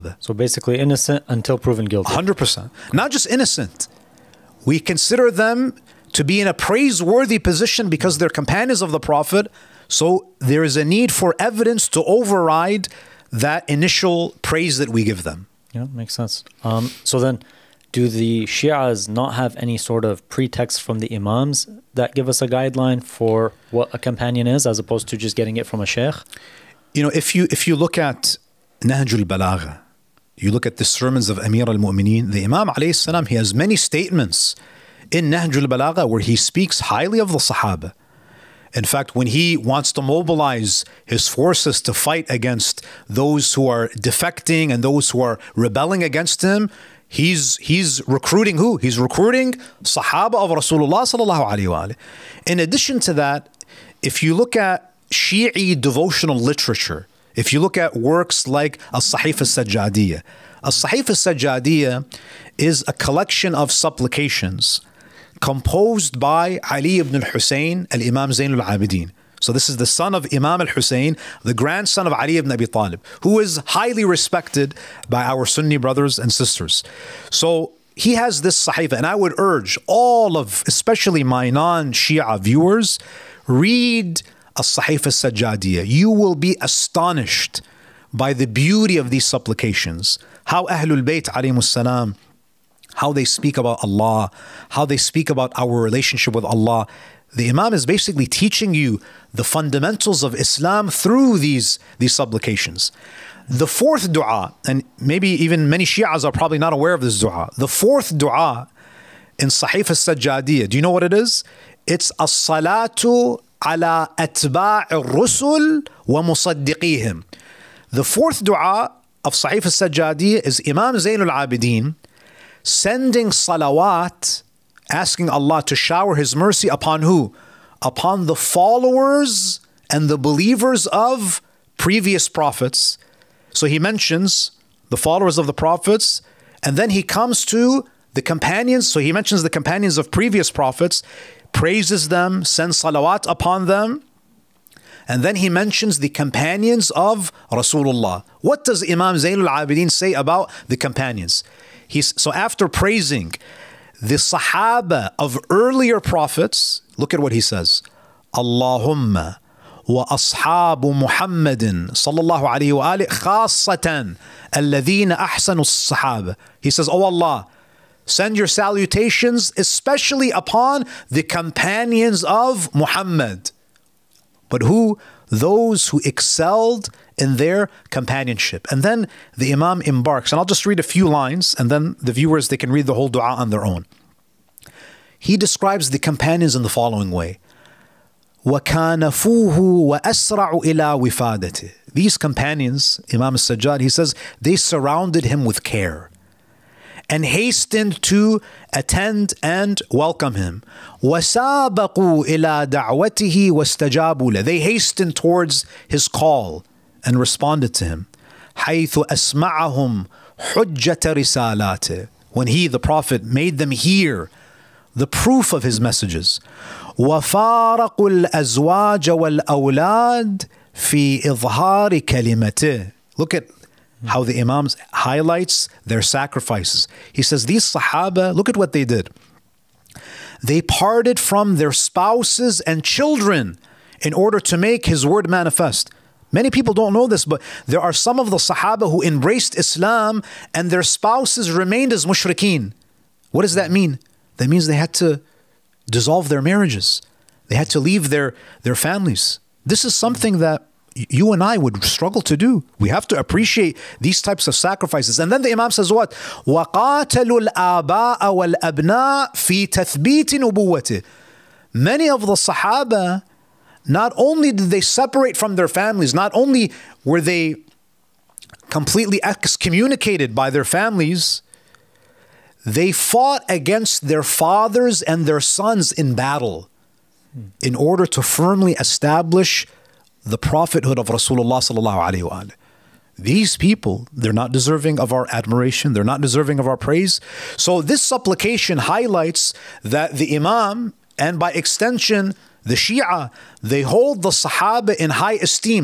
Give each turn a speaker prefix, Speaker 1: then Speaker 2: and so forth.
Speaker 1: So basically innocent until proven guilty.
Speaker 2: 100%. Not just innocent. We consider them to be in a praiseworthy position because they're companions of the Prophet. So there is a need for evidence to override that initial praise that we give them.
Speaker 1: Yeah, makes sense. So then, do the Shi'as not have any sort of pretext from the Imams that give us a guideline for what a companion is, as opposed to just getting it from a sheikh?
Speaker 2: You know, if you look at Nahj al-Balagha, you look at the sermons of Amir al-Mu'mineen, the Imam alayhi salam, he has many statements in Nahj al-Balagha where he speaks highly of the Sahaba. In fact, when he wants to mobilize his forces to fight against those who are defecting and those who are rebelling against him, he's recruiting who? He's recruiting Sahaba of Rasulullah sallallahu alaihi wasallam. In addition to that, if you look at Shi'i devotional literature, if you look at works like As-Sahifa As-Sajjadiyya, As-Sahifa As-Sajjadiyya is a collection of supplications composed by Ali ibn al-Hussein, al-Imam Zain al-Abidin. So this is the son of Imam al-Hussein, the grandson of Ali ibn Abi Talib, who is highly respected by our Sunni brothers and sisters. So he has this Sahifa, and I would urge all of, especially my non-Shia viewers, read As-Sahifa As-Sajjadiyya. You will be astonished by the beauty of these supplications. How Ahlul Bayt alayhimus salam, how they speak about Allah, how they speak about our relationship with Allah. The Imam is basically teaching you the fundamentals of Islam through these supplications. The fourth dua, and maybe even many Shi'as are probably not aware of this dua. The fourth dua in Sahifa As-Sajjadiyya, do you know what it is? It's as-salatu ala atba' ar-rusul wa musaddiqihim. The fourth dua of Sahifa As-Sajjadiyya is Imam Zain al-Abidin sending salawat, asking Allah to shower His mercy upon who? Upon the followers and the believers of previous prophets. So he mentions the followers of the prophets, and then he comes to the companions. So he mentions the companions of previous prophets, praises them, sends salawat upon them, and then he mentions the companions of Rasulullah. What does Imam Zain al-Abidin say about the companions? So after praising the Sahaba of earlier prophets, look at what he says. Allahumma wa ashabu Muhammadin sallallahu alayhi wa alihi khassatan alladhina ahsanu as-sahaba. He says, oh Allah, send your salutations especially upon the companions of Muhammad. But who? Those who excelled in their companionship. And then the Imam embarks, and I'll just read a few lines, and then the viewers, they can read the whole dua on their own. He describes the companions in the following way. وَكَانَفُوهُ وَأَسْرَعُ إِلَى وِفَادَتِهِ. These companions, Imam As-Sajjad, he says, they surrounded him with care and hastened to attend and welcome him. وَسَابَقُوا إِلَى دَعْوَتِهِ وَاسْتَجَابُوا لَهُ. They hastened towards his call and responded to him. حَيْثُ أَسْمَعَهُمْ حُجَّةَ رِسَالَاتِهِ. When he, the Prophet, made them hear the proof of his messages. وَفَارَقُوا الْأَزْوَاجَ وَالْأَوْلَادِ فِي إِظْهَارِ كَلِمَتِهِ. Look at how the Imam highlights their sacrifices. He says, these Sahaba, look at what they did. They parted from their spouses and children in order to make his word manifest. Many people don't know this, but there are some of the Sahaba who embraced Islam and their spouses remained as mushrikeen. What does that mean? That means they had to dissolve their marriages. They had to leave their families. This is something that you and I would struggle to do. We have to appreciate these types of sacrifices. And then the Imam says what? وَقَاتَلُوا الْآبَاءَ وَالْأَبْنَاءَ فِي تَثْبِيتِ نُبُوَّتِهِ. Many of the Sahaba, not only did they separate from their families, not only were they completely excommunicated by their families, they fought against their fathers and their sons in battle in order to firmly establish the prophethood of Rasulullah sallallahu alaihi wasallam. These people, they're not deserving of our admiration. They're not deserving of our praise. So this supplication highlights that the Imam, and by extension, the Shia, they hold the Sahaba in high esteem.